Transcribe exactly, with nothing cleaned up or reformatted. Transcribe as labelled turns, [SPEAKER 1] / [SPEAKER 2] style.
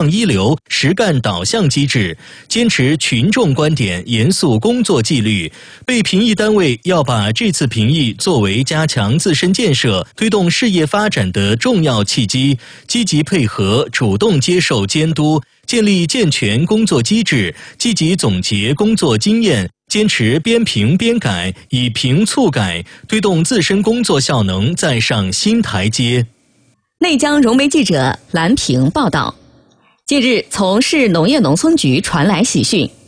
[SPEAKER 1] 创一流、实干导向机制，坚持群众观点，严肃工作纪律。被评议单位要把这次评议作为加强自身建设、推动事业发展的重要契机，积极配合，主动接受监督，建立健全工作机制，积极总结工作经验，坚持边评边改，以评促改，推动自身工作效能再上新台阶。
[SPEAKER 2] 内江融媒记者蓝平报道。近日，从市农业农村局传来喜讯，